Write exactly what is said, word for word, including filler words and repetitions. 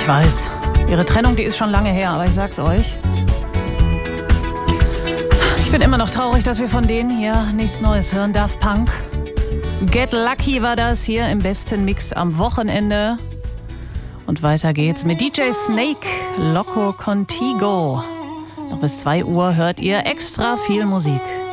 Ich weiß, ihre Trennung, die ist schon lange her, aber ich sag's euch. Ich bin immer noch traurig, dass wir von denen hier nichts Neues hören. Daft Punk. Get Lucky war das hier im besten Mix am Wochenende. Und weiter geht's mit D J Snake, Loco Contigo. Noch bis zwei Uhr hört ihr extra viel Musik.